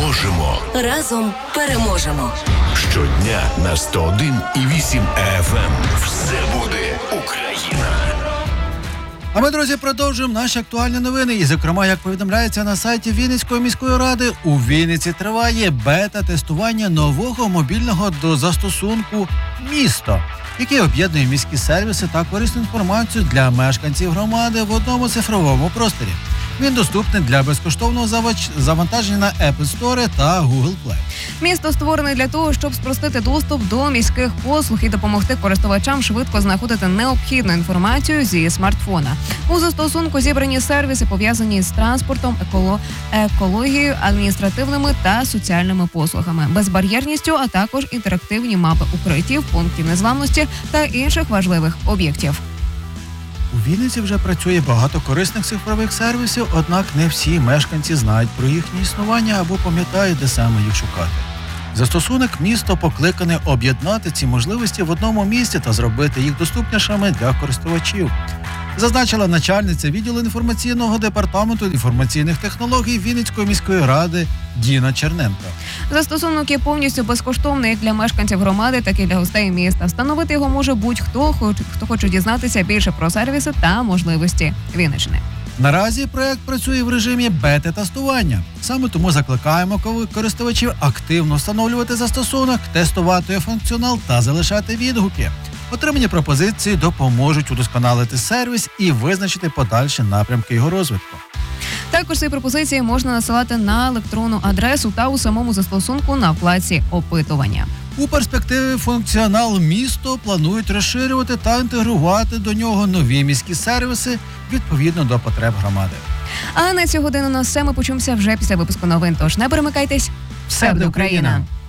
Множимо. Разом переможемо. Щодня на 101,8 FM. Все буде Україна. А ми, друзі, продовжуємо наші актуальні новини. І, зокрема, як повідомляється на сайті Вінницької міської ради, у Вінниці триває бета-тестування нового мобільного застосунку «Місто», який об'єднує міські сервіси та корисну інформацію для мешканців громади в одному цифровому просторі. Він доступний для безкоштовного завантаження на Apple Store та Google Play. Місто створене для того, щоб спростити доступ до міських послуг і допомогти користувачам швидко знаходити необхідну інформацію зі смартфона. У застосунку зібрані сервіси, пов'язані з транспортом, екологією, адміністративними та соціальними послугами, безбар'єрністю, а також інтерактивні мапи укриттів, пунктів незламності та інших важливих об'єктів. У Вінниці вже працює багато корисних цифрових сервісів, однак не всі мешканці знають про їхнє існування або пам'ятають, де саме їх шукати. Застосунок «Місто» покликаний об'єднати ці можливості в одному місці та зробити їх доступнішими для користувачів, зазначила начальниця відділу інформаційного департаменту інформаційних технологій Вінницької міської ради Діна Черненко. Застосунок є повністю безкоштовний як для мешканців громади, так і для гостей міста. Встановити його може будь-хто, хто хоче дізнатися більше про сервіси та можливості Вінниччини. Наразі проект працює в режимі бета-тестування. Саме тому закликаємо користувачів активно встановлювати застосунок, тестувати його функціонал та залишати відгуки. Отримані пропозиції допоможуть удосконалити сервіс і визначити подальші напрямки його розвитку. Також ці пропозиції можна насилати на електронну адресу та у самому застосунку на вкладці «Опитування». У перспективі функціонал «Місто» планують розширювати та інтегрувати до нього нові міські сервіси відповідно до потреб громади. А на цю годину на все. Ми почуємося вже після випуску новин. Тож не перемикайтесь. Все буде Україна!